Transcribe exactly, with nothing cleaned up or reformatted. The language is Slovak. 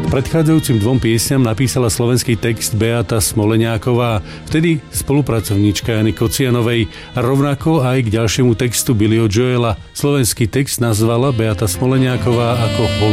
Predchádzajúcim dvom piesňam napísala slovenský text Beata Smoleniaková, vtedy spolupracovníčka Jany Kocianovej, a rovnako aj k ďalšiemu textu Billyho Joela. Slovenský text nazvala Beata Smoleniaková ako